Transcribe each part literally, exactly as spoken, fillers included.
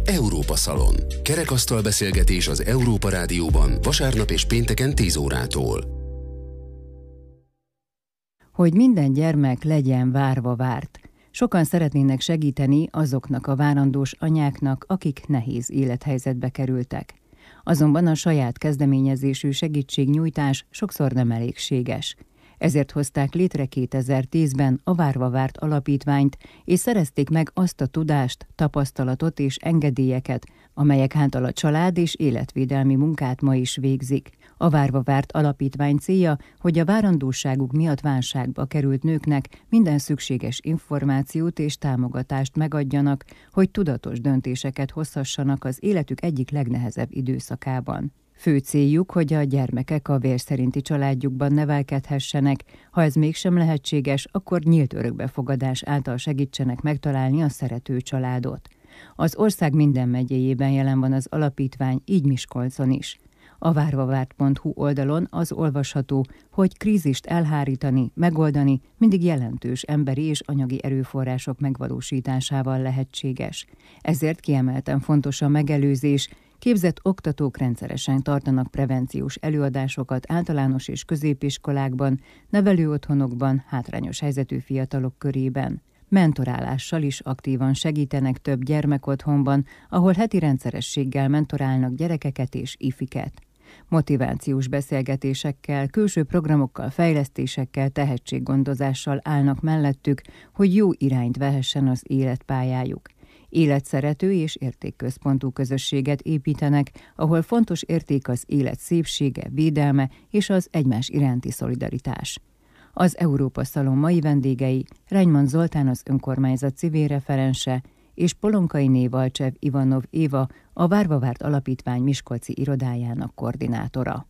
Európa Szalon. Kerekasztal beszélgetés az Európa Rádióban vasárnap és pénteken tíz órától. Hogy minden gyermek legyen várva várt. Sokan szeretnének segíteni azoknak a várandós anyáknak, akik nehéz élethelyzetbe kerültek. Azonban a saját kezdeményezésű segítségnyújtás sokszor nem elégséges. Ezért hozták létre kétezer-tízben a Várva Várt alapítványt, és szerezték meg azt a tudást, tapasztalatot és engedélyeket, amelyek által a család és életvédelmi munkát ma is végzik. A Várva Várt alapítvány célja, hogy a várandóságuk miatt válságba került nőknek minden szükséges információt és támogatást megadjanak, hogy tudatos döntéseket hozhassanak az életük egyik legnehezebb időszakában. Fő céljuk, hogy a gyermekek a vér szerinti családjukban nevelkedhessenek, ha ez mégsem lehetséges, akkor nyílt örökbefogadás által segítsenek megtalálni a szerető családot. Az ország minden megyéjében jelen van az alapítvány, így Miskolcon is. A várvavárt pont hu oldalon az olvasható, hogy krízist elhárítani, megoldani mindig jelentős emberi és anyagi erőforrások megvalósításával lehetséges. Ezért kiemelten fontos a megelőzés. Képzett oktatók rendszeresen tartanak prevenciós előadásokat általános és középiskolákban, nevelőotthonokban, hátrányos helyzetű fiatalok körében. Mentorálással is aktívan segítenek több gyermekotthonban, ahol heti rendszerességgel mentorálnak gyerekeket és ifiket. Motivációs beszélgetésekkel, külső programokkal, fejlesztésekkel, tehetséggondozással állnak mellettük, hogy jó irányt vehessen az életpályájuk. Életszerető és értékközpontú közösséget építenek, ahol fontos érték az élet szépsége, védelme és az egymás iránti szolidaritás. Az Európa Szalon mai vendégei Reinyman Zoltán, az önkormányzat civil referense, és Polonkai Valcsev Ivanov Éva, a Várva Várt Alapítvány miskolci irodájának koordinátora.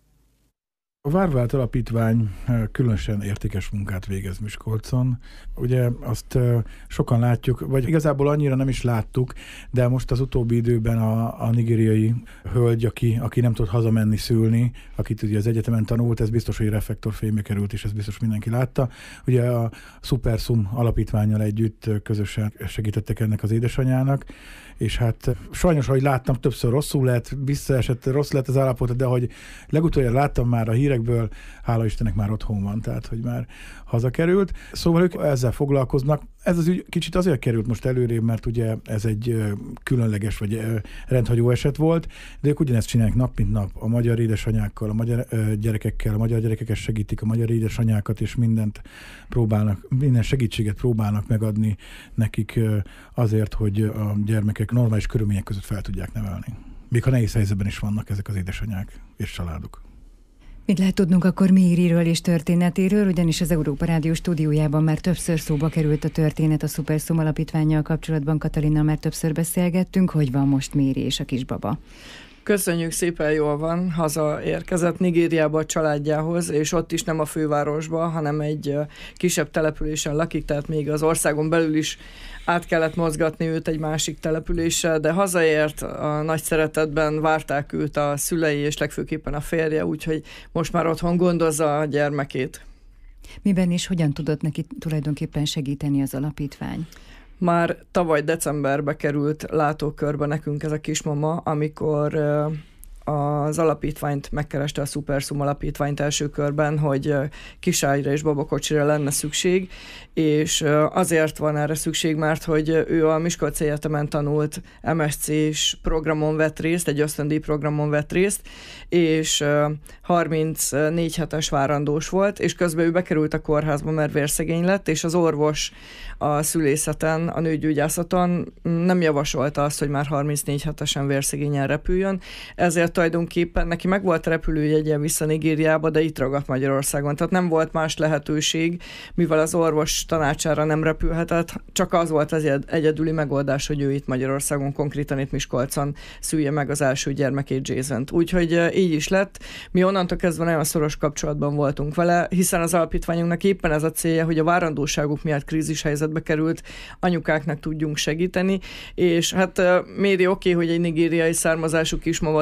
A Várva Várt Alapítvány különösen értékes munkát végez Miskolcon. Ugye azt sokan látjuk, vagy igazából annyira nem is láttuk, de most az utóbbi időben a, a nigériai hölgy, aki, aki nem tud hazamenni szülni, akit ugye az egyetemen tanult, ez biztos, hogy reflektorfénybe került, és ez biztos mindenki látta. Ugye a Supersum alapítvánnyal együtt közösen segítettek ennek az édesanyának, és hát sajnos, ahogy láttam, többször rosszul lett, visszaesett, rossz lett az állapota, de ahogy legutoljára láttam már a hírekből, hála Istennek már otthon van, tehát hogy már hazakerült. Szóval ők ezzel foglalkoznak. Ez az ügy kicsit azért került most előrébb, mert ugye ez egy különleges vagy rendhagyó eset volt, de ők ugyanezt csinálják nap mint nap a magyar édesanyákkal, a magyar gyerekekkel, a magyar gyerekeket segítik, a magyar édesanyákat, és mindent próbálnak, minden segítséget próbálnak megadni nekik azért, hogy a gyermekek normális körülmények között fel tudják nevelni. Még ha nehéz helyzetben is vannak ezek az édesanyák és családok. Mit lehet tudnunk akkor Mériről és történetéről, ugyanis az Európa Rádió stúdiójában már többször szóba került a történet a Supersum alapítvánnyal kapcsolatban. Katalinnal már többször beszélgettünk. Hogy van most Méri és a kisbaba? Köszönjük szépen, jól van. Hazaérkezett Nigériába a családjához, és ott is nem a fővárosba, hanem egy kisebb településen lakik, tehát még az országon belül is át kellett mozgatni őt egy másik településre, de hazaért, a nagy szeretetben várták őt a szülei, és legfőképpen a férje, úgyhogy most már otthon gondozza a gyermekét. Miben és hogyan tudott neki tulajdonképpen segíteni az alapítvány? Már tavaly decemberbe került látókörbe nekünk ez a kismama, amikor az alapítványt megkereste, a Supersum alapítványt első körben, hogy kiságyra és babakocsira lenne szükség, és azért van erre szükség, mert hogy ő a Miskolci Egyetemen tanult em es cés programon vett részt, egy ösztöndíj programon vett részt, és harmincnégy hetes várandós volt, és közben ő bekerült a kórházba, mert vérszegény lett, és az orvos a szülészeten, a nőgyógyászaton nem javasolta azt, hogy már harmincnégy hetesen vérszegényen repüljön, ezért tulajdonképpen neki meg volt repülőjegye vissza Nigériába, de itt ragadt Magyarországon. Tehát nem volt más lehetőség, mivel az orvos tanácsára nem repülhetett, csak az volt az egyedüli megoldás, hogy ő itt Magyarországon, konkrétan itt Miskolcon szülje meg az első gyermekét, Jasont. Úgyhogy így is lett. Mi onnantól kezdve nagyon szoros kapcsolatban voltunk vele, hiszen az alapítványunknak éppen ez a célja, hogy a várandóságuk miatt krízis helyzetbe került anyukáknak tudjunk segíteni, és hát Méri oké, okay, hogy egy nigériai származású kismama, de hát csak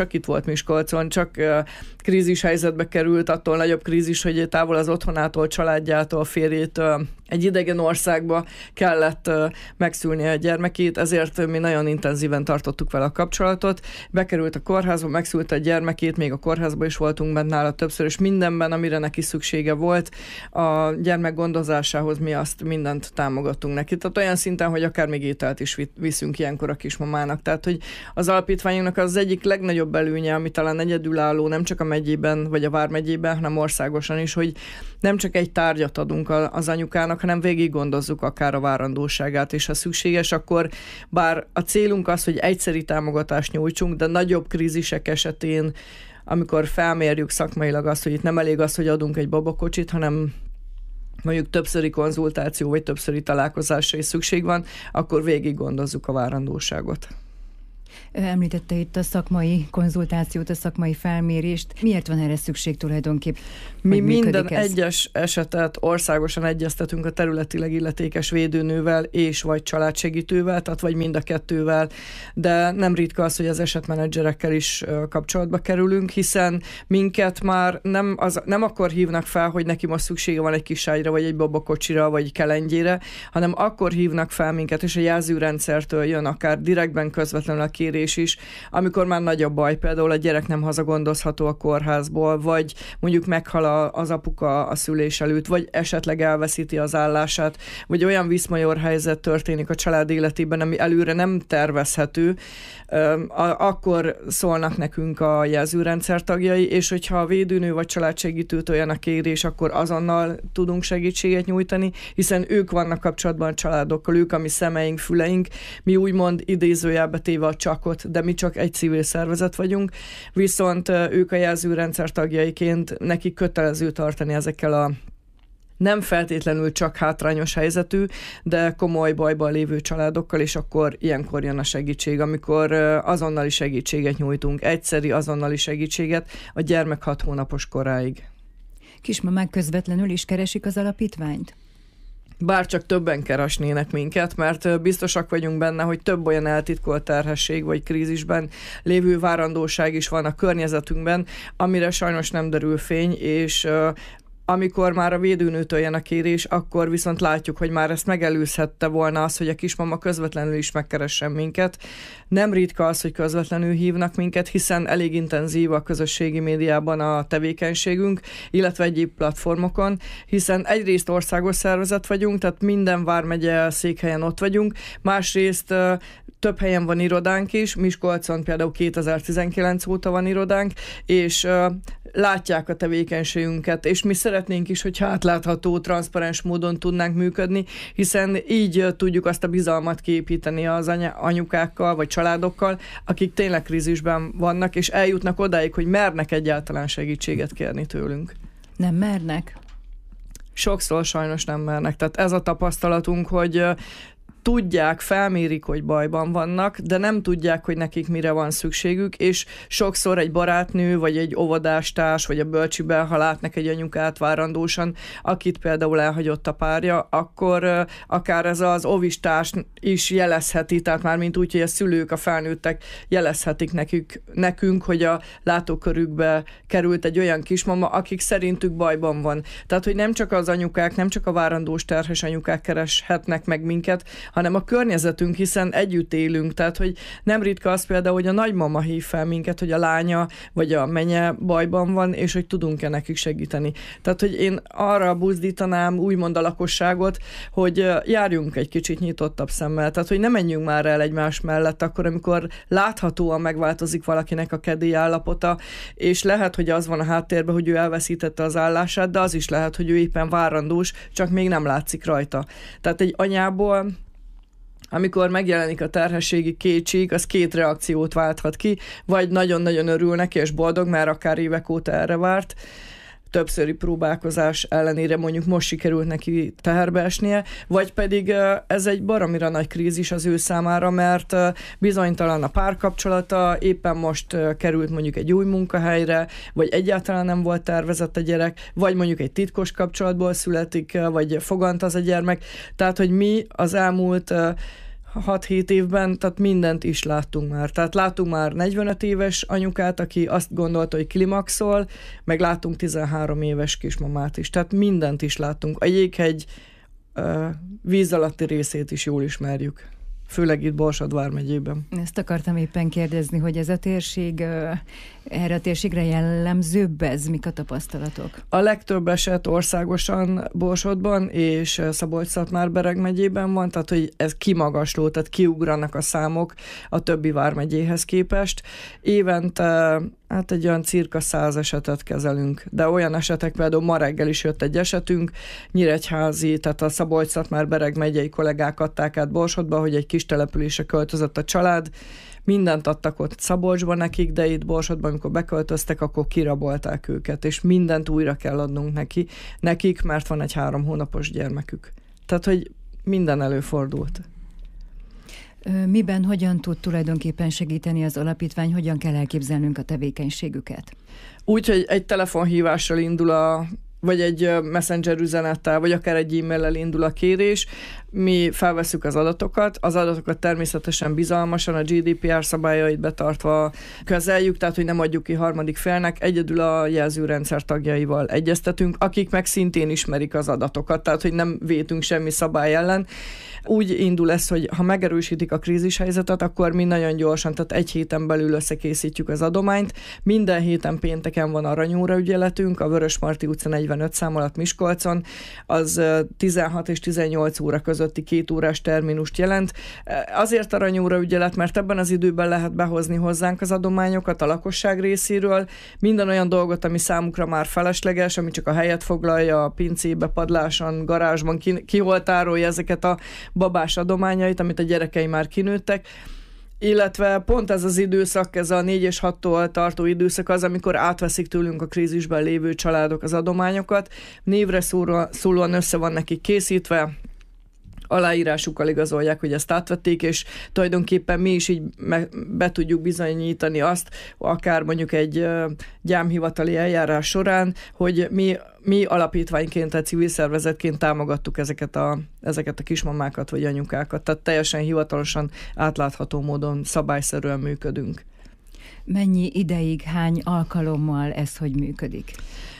csak itt volt Miskolcon, csak krízis helyzetbe került, attól nagyobb krízis, hogy távol az otthonától, családjától, férjétől, egy idegen országba kellett megszülni a gyermekét, ezért mi nagyon intenzíven tartottuk vele a kapcsolatot. Bekerült a kórházba, megszülte a gyermekét, még a kórházba is voltunk bent nála többször, és mindenben, amire neki szüksége volt, a gyermek gondozásához mi azt mindent támogattunk neki. Tehát olyan szinten, hogy akár még ételt is viszünk ilyenkor a kismamának. Tehát, hogy az alapítványunknak az egyik legnagyobb előnye, ami talán egyedülálló, nem csak a megyében, vagy a vármegyében, hanem országosan is, hogy nem csak egy tárgyat adunk az anyukának, hanem végig gondozzuk akár a várandóságát, és ha szükséges, akkor bár a célunk az, hogy egyszeri támogatást nyújtsunk, de nagyobb krízisek esetén, amikor felmérjük szakmailag azt, hogy itt nem elég az, hogy adunk egy babakocsit, hanem mondjuk többszöri konzultáció, vagy többszöri találkozásra is szükség van, akkor végig gondozzuk a várandóságot. Említette itt a szakmai konzultációt, a szakmai felmérést. Miért van erre szükség tulajdonképp? Mi minden ez? egyes esetet országosan egyeztetünk a területileg illetékes védőnővel és vagy családsegítővel, tehát vagy mind a kettővel, de nem ritka az, hogy az esetmenedzserekkel is kapcsolatba kerülünk, hiszen minket már nem, az, nem akkor hívnak fel, hogy neki most szüksége van egy kiságyra, vagy egy babakocsira, vagy egy kelengyére, hanem akkor hívnak fel minket, és a jelzőrendszertől jön akár direktben közvetlenül a kérés is, amikor már nagy a baj, például a gyerek nem hazagondozható a kórházból, vagy mondjuk meghal a, az apuka a szülés előtt, vagy esetleg elveszíti az állását, vagy olyan viszmajor helyzet történik a család életében, ami előre nem tervezhető, akkor szólnak nekünk a jelzőrendszer tagjai, és hogyha a védőnő vagy családsegítőtől jön a kérés, akkor azonnal tudunk segítséget nyújtani, hiszen ők vannak kapcsolatban a családokkal, ők a mi szemeink, füleink, mi úgymond idézőjelbe téve a csakot, de mi csak egy civil szervezet vagyunk, viszont ők a jelzőrendszer tagjaiként nekik kötelező tartani ezekkel a nem feltétlenül csak hátrányos helyzetű, de komoly bajban lévő családokkal, és akkor ilyenkor jön a segítség, amikor azonnali segítséget nyújtunk, egyszeri azonnali segítséget a gyermek hat hónapos koráig. Kismamák közvetlenül is keresik az alapítványt? Bár csak többen keresnének minket, mert biztosak vagyunk benne, hogy több olyan eltitkolt terhesség vagy krízisben lévő várandóság is van a környezetünkben, amire sajnos nem derül fény, és amikor már a védőnőtől jön a kérés, akkor viszont látjuk, hogy már ezt megelőzhette volna az, hogy a kismama közvetlenül is megkeressen minket. Nem ritka az, hogy közvetlenül hívnak minket, hiszen elég intenzív a közösségi médiában a tevékenységünk, illetve egyéb platformokon, hiszen egyrészt országos szervezet vagyunk, tehát minden vármegye székhelyen ott vagyunk, másrészt több helyen van irodánk is, Miskolcon például kétezer-tizenkilenc óta van irodánk, és látják a tevékenységünket, és mi szeretnénk is, hogy átlátható, transzparens módon tudnánk működni, hiszen így tudjuk azt a bizalmat kiépíteni az anya, anyukákkal, vagy családokkal, akik tényleg krízisben vannak, és eljutnak odáig, hogy mernek egyáltalán segítséget kérni tőlünk. Nem mernek? Sokszor sajnos nem mernek. Tehát ez a tapasztalatunk, hogy tudják, felmérik, hogy bajban vannak, de nem tudják, hogy nekik mire van szükségük, és sokszor egy barátnő, vagy egy óvodástárs, vagy a bölcsiben, ha látnak egy anyukát várandósan, akit például elhagyott a párja, akkor akár ez az óvistárs is jelezheti, tehát már mint úgy, hogy a szülők, a felnőttek jelezhetik nekük, nekünk, hogy a látókörükbe került egy olyan kismama, akik szerintük bajban van. Tehát, hogy nem csak az anyukák, nem csak a várandós terhes anyukák kereshetnek meg minket, hanem a környezetünk, hiszen együtt élünk, tehát hogy nem ritka az például, hogy a nagymama hív fel minket, hogy a lánya vagy a menye bajban van, és hogy tudunk-e nekik segíteni. Tehát, hogy én arra buzdítanám úgymond a lakosságot, hogy járjunk egy kicsit nyitottabb szemmel, tehát, hogy ne menjünk már el egymás mellett akkor, amikor láthatóan megváltozik valakinek a kedély állapota, és lehet, hogy az van a háttérben, hogy ő elveszítette az állását, de az is lehet, hogy ő éppen várandós, csak még nem látszik rajta. Tehát egy anyából, amikor megjelenik a terhességi kétség, az két reakciót válthat ki, vagy nagyon-nagyon örül neki és boldog, mert akár évek óta erre várt, többszöri próbálkozás ellenére mondjuk most sikerült neki teherbe esnie, vagy pedig ez egy baromira nagy krízis az ő számára, mert bizonytalan a párkapcsolata, éppen most került mondjuk egy új munkahelyre, vagy egyáltalán nem volt tervezett a gyerek, vagy mondjuk egy titkos kapcsolatból születik, vagy fogant az a gyermek. Tehát, hogy mi az elmúlt hat-hét évben, tehát mindent is láttunk már. Tehát láttunk már negyvenöt éves anyukát, aki azt gondolta, hogy klimaxol, meg láttunk tizenhárom éves kismamát is. Tehát mindent is láttunk. A jéghegy uh, víz alatti részét is jól ismerjük. Főleg itt Borsod vármegyében. Ezt akartam éppen kérdezni, hogy ez a térség, erre a térségre jellemzőbb ez, mik a tapasztalatok? A legtöbb eset országosan Borsodban és Szabolcs-Szatmár-Bereg megyében van, tehát hogy ez kimagasló, tehát kiugranak a számok a többi vármegyéhez képest. Évente hát egy olyan cirka száz esetet kezelünk, de olyan esetek, például ma reggel is jött egy esetünk, nyíregyházi, tehát a Szabolcs-Szatmár-Bereg megyei kollégák adták át Borsodba, hogy egy kis településre költözött a család, mindent adtak ott Szabolcsban nekik, de itt Borsodban, amikor beköltöztek, akkor kirabolták őket, és mindent újra kell adnunk neki, nekik, mert van egy három hónapos gyermekük. Tehát, hogy minden előfordult. Miben, hogyan tud tulajdonképpen segíteni az alapítvány, hogyan kell elképzelnünk a tevékenységüket? Úgy, hogy egy telefonhívással indul a vagy egy messenger üzenettel, vagy akár egy e-maillel indul a kérés, mi felveszük az adatokat, az adatokat természetesen bizalmasan, a gé dé pé er szabályait betartva kezeljük, tehát hogy nem adjuk ki harmadik félnek, egyedül a jelzőrendszer tagjaival egyeztetünk, akik meg szintén ismerik az adatokat, tehát hogy nem vétünk semmi szabály ellen. Úgy indul ez, hogy ha megerősítik a krízishelyzetet, akkor mi nagyon gyorsan, tehát egy héten belül összekészítjük az adományt. Minden héten pénteken van aranyóra ügyeletünk, a Vörösmarty utca negyvenöt szám alatt Miskolcon, az tizenhat és tizennyolc óra közötti két órás terminust jelent. Azért aranyóra ügyelet, mert ebben az időben lehet behozni hozzánk az adományokat a lakosság részéről, minden olyan dolgot, ami számukra már felesleges, ami csak a helyet foglalja, a pincébe, padláson, garázsban, ki, ki hol tárolja ezeket a babás adományait, amit a gyerekei már kinőttek, illetve pont ez az időszak, ez a négy és hattól tartó időszak az, amikor átveszik tőlünk a krízisben lévő családok az adományokat, névre szólóan össze van nekik készítve, aláírásukkal igazolják, hogy ezt átvették, és tulajdonképpen mi is így be tudjuk bizonyítani azt, akár mondjuk egy gyámhivatali eljárás során, hogy mi, mi alapítványként, tehát civil szervezetként támogattuk ezeket a, ezeket a kismamákat vagy anyukákat, tehát teljesen hivatalosan, átlátható módon, szabályszerűen működünk. Mennyi ideig, hány alkalommal ez hogy működik?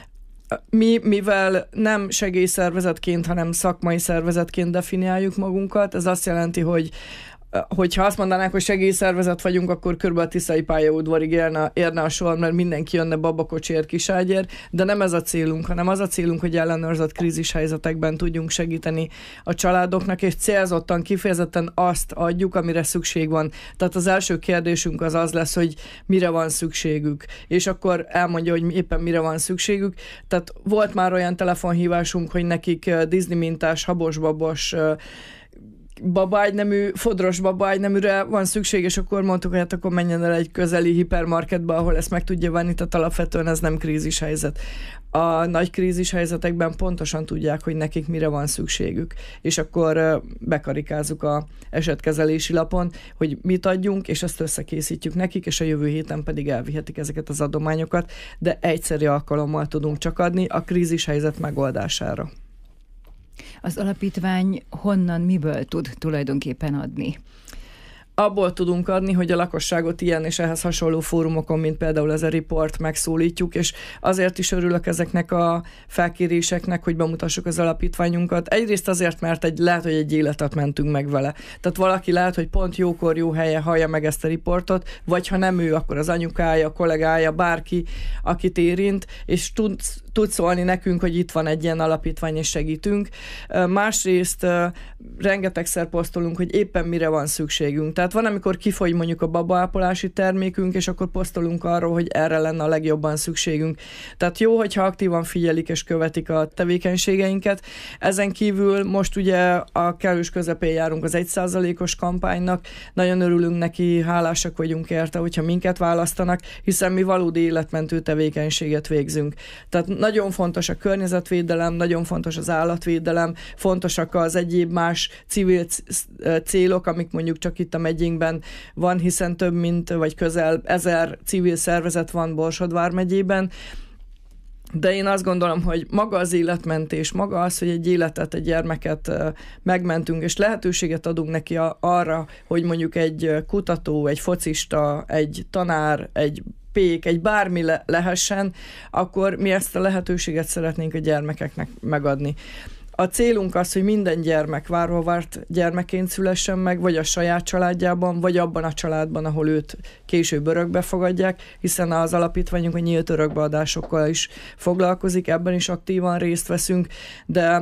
Mi, mivel nem segélyszervezetként, hanem szakmai szervezetként definiáljuk magunkat, ez azt jelenti, hogy hogyha azt mondanák, hogy segélyszervezet vagyunk, akkor körülbelül a Tiszai pályaudvarig érne, érne a sor, mert mindenki jönne babakocsiért, kiságyért, de nem ez a célunk, hanem az a célunk, hogy ellenőrzött krízishelyzetekben tudjunk segíteni a családoknak, és célzottan, kifejezetten azt adjuk, amire szükség van. Tehát az első kérdésünk az az lesz, hogy mire van szükségük, és akkor elmondja, hogy éppen mire van szükségük. Tehát volt már olyan telefonhívásunk, hogy nekik Disney mintás, habos-babos babágynemű, fodros babágyneműre van szükség, és akkor mondtuk, hogy hát akkor menjen el egy közeli hipermarketbe, ahol ezt meg tudja venni, tehát alapvetően ez nem krízishelyzet. A nagy krízishelyzetekben pontosan tudják, hogy nekik mire van szükségük, és akkor bekarikázzuk a esetkezelési lapon, hogy mit adjunk, és ezt összekészítjük nekik, és a jövő héten pedig elvihetik ezeket az adományokat, de egyszeri alkalommal tudunk csak adni a krízishelyzet megoldására. Az alapítvány honnan, miből tud tulajdonképpen adni? Abból tudunk adni, hogy a lakosságot ilyen és ehhez hasonló fórumokon, mint például ez a Report, megszólítjuk, és azért is örülök ezeknek a felkéréseknek, hogy bemutassuk az alapítványunkat. Egyrészt azért, mert egy, lehet, hogy egy életet mentünk meg vele. Tehát valaki lehet, hogy pont jókor, jó helyen hallja meg ezt a riportot, vagy ha nem ő, akkor az anyukája, a kollégája, bárki, akit érint, és tud, tud szólni nekünk, hogy itt van egy ilyen alapítvány, és segítünk. Másrészt rengetegszer posztolunk, hogy éppen mire van szükségünk. Tehát van, amikor kifogy mondjuk a babaápolási termékünk, és akkor posztolunk arról, hogy erre lenne a legjobban szükségünk. Tehát jó, hogyha aktívan figyelik és követik a tevékenységeinket. Ezen kívül most ugye a kellős közepén járunk az egy százalékos kampánynak. Nagyon örülünk neki, hálásak vagyunk érte, hogyha minket választanak, hiszen mi valódi életmentő tevékenységet végzünk. Tehát nagyon fontos a környezetvédelem, nagyon fontos az állatvédelem, fontosak az egyéb más civil célok, amik mondjuk csak itt a megyénkben van, hiszen több mint, vagy közel ezer civil szervezet van Borsod vármegyében, De én azt gondolom, hogy maga az életmentés, maga az, hogy egy életet, egy gyermeket megmentünk, és lehetőséget adunk neki arra, hogy mondjuk egy kutató, egy focista, egy tanár, egy pék, egy bármi le- lehessen, akkor mi ezt a lehetőséget szeretnénk a gyermekeknek megadni. A célunk az, hogy minden gyermek várva várt gyermekként szülessen meg, vagy a saját családjában, vagy abban a családban, ahol őt később örökbe fogadják, hiszen az alapítványunk a nyílt örökbeadásokkal is foglalkozik, ebben is aktívan részt veszünk, de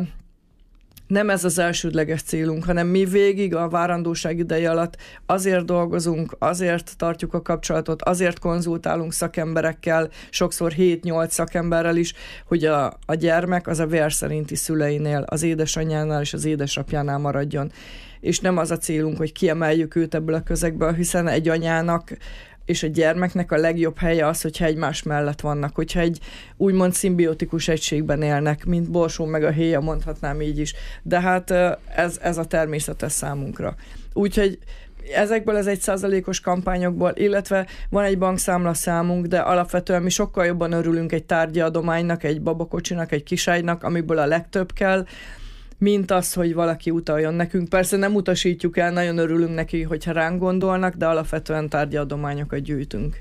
nem ez az elsődleges célunk, hanem mi végig a várandóság ideje alatt azért dolgozunk, azért tartjuk a kapcsolatot, azért konzultálunk szakemberekkel, sokszor hét-nyolc szakemberrel is, hogy a, a gyermek az a vér szerinti szüleinél, az édesanyjánál és az édesapjánál maradjon. És nem az a célunk, hogy kiemeljük őt ebből a közegből, hiszen egy anyának és a gyermeknek a legjobb helye az, hogyha egymás mellett vannak, hogyha egy úgymond szimbiotikus egységben élnek, mint Borsó meg a héja, mondhatnám így is. De hát ez, ez a természetes számunkra. Úgyhogy ezekből az egy százalékos kampányokból, illetve van egy bankszámla számunk, de alapvetően mi sokkal jobban örülünk egy tárgyi adománynak, egy babakocsinak, egy kiságynak, amiből a legtöbb kell, mint az, hogy valaki utaljon nekünk. Persze nem utasítjuk el, nagyon örülünk neki, hogyha ránk gondolnak, de alapvetően tárgyi adományokat gyűjtünk.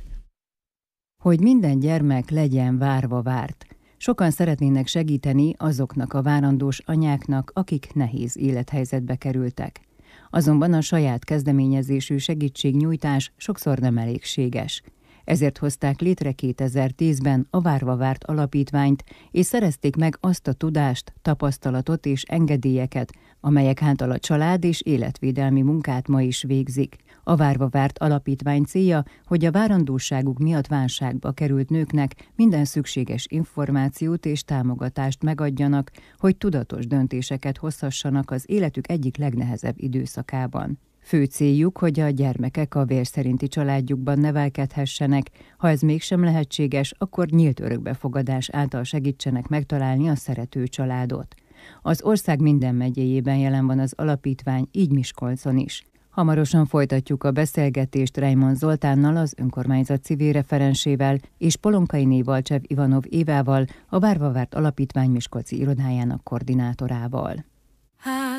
Hogy minden gyermek legyen várva várt. Sokan szeretnének segíteni azoknak a várandós anyáknak, akik nehéz élethelyzetbe kerültek. Azonban a saját kezdeményezésű segítségnyújtás sokszor nem elégséges. Ezért hozták létre kétezer-tízben a Várva Várt alapítványt, és szerezték meg azt a tudást, tapasztalatot és engedélyeket, amelyek által a család és életvédelmi munkát ma is végzik. A Várva Várt alapítvány célja, hogy a várandóságuk miatt válságba került nőknek minden szükséges információt és támogatást megadjanak, hogy tudatos döntéseket hozhassanak az életük egyik legnehezebb időszakában. Fő céljuk, hogy a gyermekek a vér szerinti családjukban nevelkedhessenek, ha ez mégsem lehetséges, akkor nyílt örökbefogadás által segítsenek megtalálni a szerető családot. Az ország minden megyéjében jelen van az alapítvány, így Miskolcon is. Hamarosan folytatjuk a beszélgetést Reimond Zoltánnal, az önkormányzat civil referensével, és Polonkai Valcsev Ivanov Évával, a Várva Várt alapítvány miskolci irodájának koordinátorával.